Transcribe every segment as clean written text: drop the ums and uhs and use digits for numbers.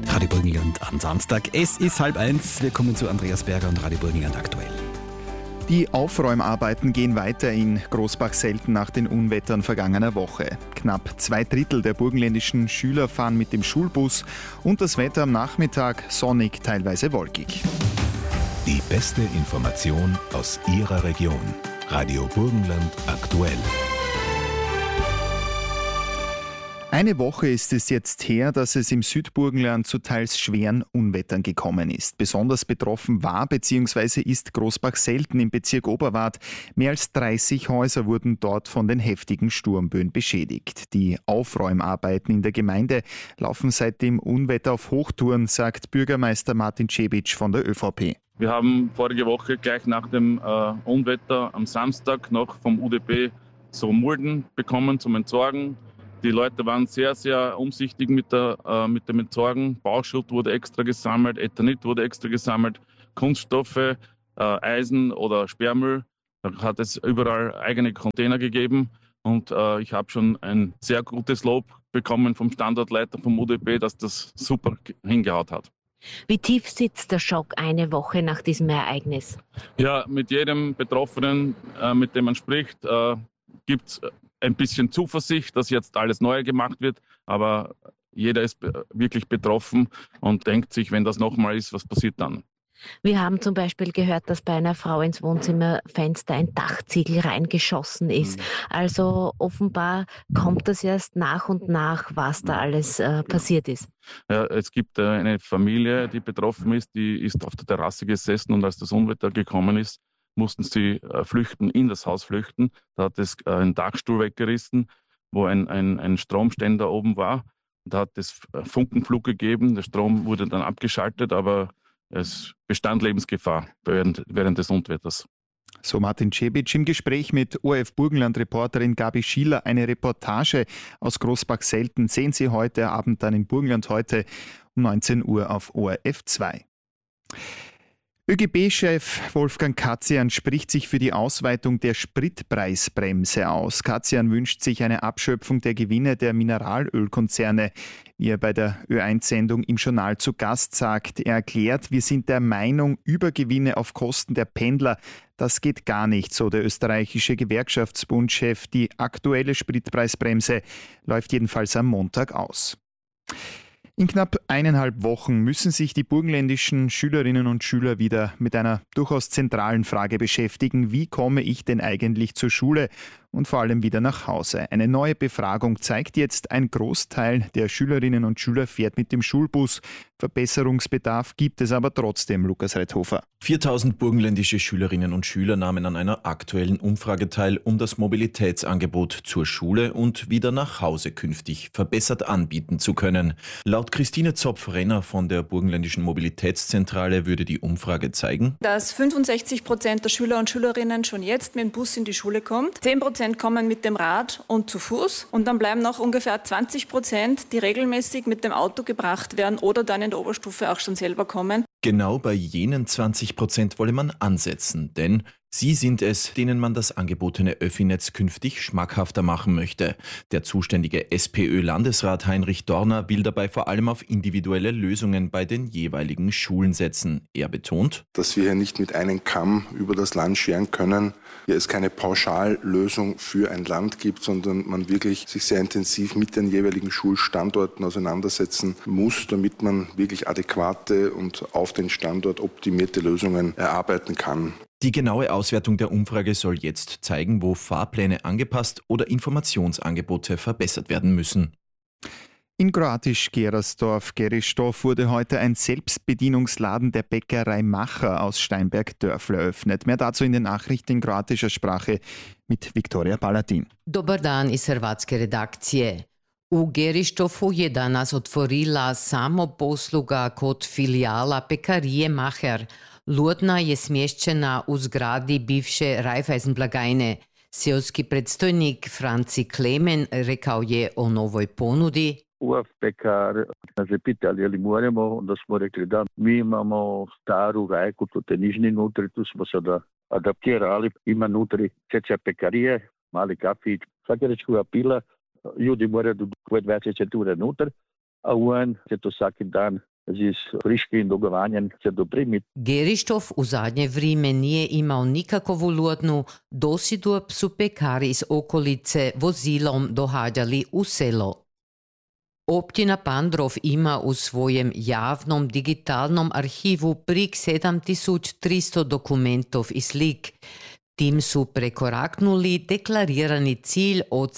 Radio Burgenland am Samstag. Es ist 12:30. Wir kommen zu Andreas Berger und Radio Burgenland aktuell. Die Aufräumarbeiten gehen weiter in Großbach-Selten nach den Unwettern vergangener Woche. Knapp 2/3 der burgenländischen Schüler fahren mit dem Schulbus und das Wetter am Nachmittag sonnig, teilweise wolkig. Die beste Information aus Ihrer Region. Radio Burgenland aktuell. Eine Woche ist es jetzt her, dass es im Südburgenland zu teils schweren Unwettern gekommen ist. Besonders betroffen war bzw. ist Großbach-Selten im Bezirk Oberwart. Mehr als 30 Häuser wurden dort von den heftigen Sturmböen beschädigt. Die Aufräumarbeiten in der Gemeinde laufen seit dem Unwetter auf Hochtouren, sagt Bürgermeister Martin Cebic von der ÖVP. Wir haben vorige Woche gleich nach dem Unwetter am Samstag noch vom UdP so Mulden bekommen zum Entsorgen. Die Leute waren sehr, sehr umsichtig mit dem Entsorgen. Bauschutt wurde extra gesammelt, Ethanit wurde extra gesammelt, Kunststoffe, Eisen oder Sperrmüll. Da hat es überall eigene Container gegeben. Und ich habe schon ein sehr gutes Lob bekommen vom Standortleiter vom UdP, dass das super hingehaut hat. Wie tief sitzt der Schock eine Woche nach diesem Ereignis? Ja, mit jedem Betroffenen, mit dem man spricht, gibt es ein bisschen Zuversicht, dass jetzt alles neu gemacht wird, aber jeder ist wirklich betroffen und denkt sich, wenn das nochmal ist, was passiert dann? Wir haben zum Beispiel gehört, dass bei einer Frau ins Wohnzimmerfenster ein Dachziegel reingeschossen ist. Also offenbar kommt das erst nach und nach, was da alles passiert ist. Ja, es gibt eine Familie, die betroffen ist, die ist auf der Terrasse gesessen und als das Unwetter gekommen ist, mussten sie in das Haus flüchten. Da hat es einen Dachstuhl weggerissen, wo ein Stromständer oben war. Da hat es Funkenflug gegeben. Der Strom wurde dann abgeschaltet, aber es bestand Lebensgefahr während des Unwetters. So Martin Cebic im Gespräch mit ORF Burgenland-Reporterin Gabi Schiller. Eine Reportage aus Großbach-Selten sehen Sie heute Abend dann in Burgenland heute um 19 Uhr auf ORF 2. ÖGB-Chef Wolfgang Katzian spricht sich für die Ausweitung der Spritpreisbremse aus. Katzian wünscht sich eine Abschöpfung der Gewinne der Mineralölkonzerne, wie er bei der Ö1-Sendung im Journal zu Gast sagt. Er erklärt, wir sind der Meinung, Übergewinne auf Kosten der Pendler, das geht gar nicht, so der österreichische Gewerkschaftsbundchef. Die aktuelle Spritpreisbremse läuft jedenfalls am Montag aus. In knapp 1,5 Wochen müssen sich die burgenländischen Schülerinnen und Schüler wieder mit einer durchaus zentralen Frage beschäftigen. Wie komme ich denn eigentlich zur Schule und vor allem wieder nach Hause? Eine neue Befragung zeigt jetzt, ein Großteil der Schülerinnen und Schüler fährt mit dem Schulbus. Verbesserungsbedarf gibt es aber trotzdem, Lukas Reithofer. 4000 burgenländische Schülerinnen und Schüler nahmen an einer aktuellen Umfrage teil, um das Mobilitätsangebot zur Schule und wieder nach Hause künftig verbessert anbieten zu können. Laut Christine Zopf-Renner von der burgenländischen Mobilitätszentrale würde die Umfrage zeigen, dass 65% der Schüler und Schülerinnen schon jetzt mit dem Bus in die Schule kommt. 10% kommen mit dem Rad und zu Fuß. Und dann bleiben noch ungefähr 20%, die regelmäßig mit dem Auto gebracht werden oder dann in der Oberstufe auch schon selber kommen. Genau bei jenen 20% wolle man ansetzen, denn sie sind es, denen man das angebotene Öffi-Netz künftig schmackhafter machen möchte. Der zuständige SPÖ-Landesrat Heinrich Dorner will dabei vor allem auf individuelle Lösungen bei den jeweiligen Schulen setzen. Er betont, dass wir hier nicht mit einem Kamm über das Land scheren können, hier es keine Pauschallösung für ein Land gibt, sondern man wirklich sich sehr intensiv mit den jeweiligen Schulstandorten auseinandersetzen muss, damit man wirklich adäquate und auf den Standort optimierte Lösungen erarbeiten kann. Die genaue Auswertung der Umfrage soll jetzt zeigen, wo Fahrpläne angepasst oder Informationsangebote verbessert werden müssen. In Kroatisch-Gerasdorf-Geristow wurde heute ein Selbstbedienungsladen der Bäckerei Macher aus Steinberg-Dörfl eröffnet. Mehr dazu in den Nachrichten in kroatischer Sprache mit Viktorija Palatin. Dobar dan iz hrvatske redakcije. U Gerištovu je danas otvorila samoposluga kod filijala pekarije Macher. Lutna je smješćena u zgradi bivše Raiffeisen blagajne. Seoski predstojnik Franci Klemen rekao je o novoj ponudi. Pekar nas je pitali je li moramo, onda smo rekli da mi imamo staru rajku, tu te nižni nutri, tu smo sada adaptirali, ima nutri cca pekarije, mali kafić, svakarečkoga pila, ljudi moraju 20 ure nutar, a on će to svaki dan friški in dogovarjan se doprimi. Gerištov u zadnje vrijeme nije imao nikakovu lodnu, dosidu su pekari iz okolice vozilom dohađali u selo. Općina Pandrov ima u svojem javnom digitalnom arhivu prek 7300 dokumentov i slik. Tim su prekoraknuli deklarirani cilj od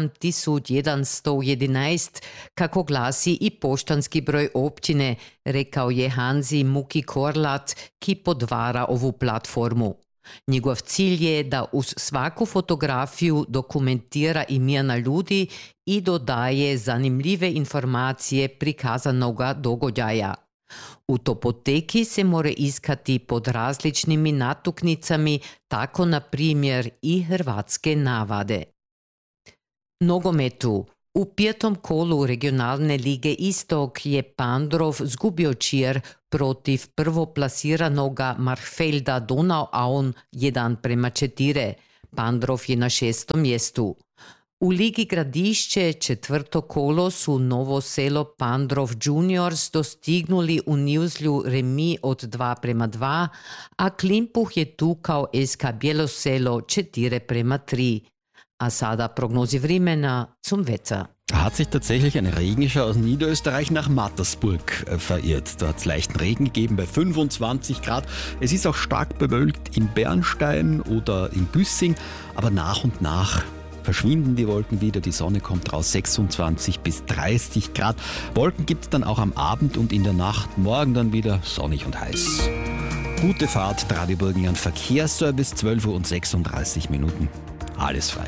7111, kako glasi i poštanski broj općine, rekao je Hanzi Muki Korlat, ki podvara ovu platformu. Njegov cilj je da uz svaku fotografiju dokumentira imena ljudi i dodaje zanimljive informacije prikazanoga događaja. U topoteki se more iskati pod različnimi natuknicami, tako na primjer i hrvatske navade. Nogometu. U 5. kolu regionalne lige Istok je Pandrov zgubio čir protiv prvoplasiranoga Marfelda Donau-Auen 1:4. Pandrov je na 6. mjestu. U Ligi Gradišće 4. kolo su Novo Selo Pandrov Juniors dostignuli u Nizlju remi od 2:2, a Klimpuh je tukao SK Bjeloselo 4:3. A sada prognozi vremena zum Wetter. Hat sich tatsächlich eine Regenschau aus Niederösterreich nach Mattersburg verirrt. Da hat es leichten Regen gegeben bei 25 Grad. Es ist auch stark bewölkt in Bernstein oder in Büssing, aber nach und nach verschwinden die Wolken wieder, die Sonne kommt raus, 26 bis 30 Grad. Wolken gibt es dann auch am Abend und in der Nacht, morgen dann wieder sonnig und heiß. Gute Fahrt, Radio Burgenland Verkehrsservice, 12:36 Minuten. Alles frei.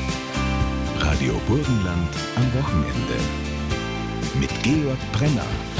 Radio Burgenland am Wochenende. Mit Georg Brenner.